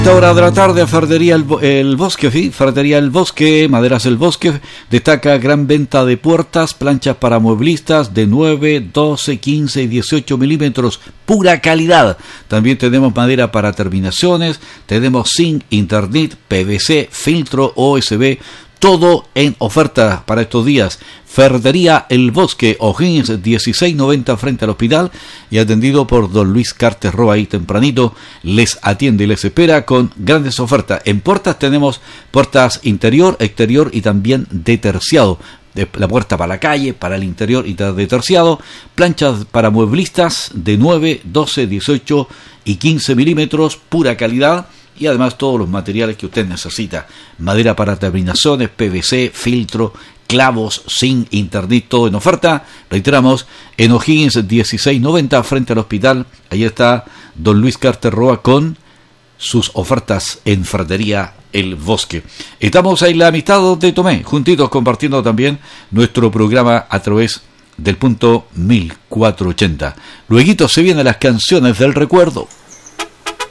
Esta hora de la tarde, Ferretería el Bosque, ¿sí? Ferretería El Bosque, Maderas El Bosque, destaca gran venta de puertas, planchas para mueblistas de 9, 12, 15 y 18 milímetros, pura calidad. También tenemos madera para terminaciones, tenemos zinc, internet, PVC, filtro, OSB, todo en oferta para estos días. Ferretería El Bosque, O'Higgins 1690 frente al hospital y atendido por don Luis Cartes Roa ahí tempranito. Les atiende y les espera con grandes ofertas. En puertas tenemos puertas interior, exterior y también de terciado. La puerta para la calle, para el interior y de terciado. Planchas para mueblistas de 9, 12, 18 y 15 milímetros, pura calidad. Y además todos los materiales que usted necesita. Madera para terminaciones, PVC, filtro, clavos, zinc, internet, todo en oferta. Reiteramos, en O'Higgins 1690 frente al hospital. Ahí está don Luis Carter Roa con sus ofertas en Ferretería El Bosque. Estamos en la amistad de Tomé, juntitos compartiendo también nuestro programa a través del punto 1480. Lueguito se vienen las canciones del recuerdo.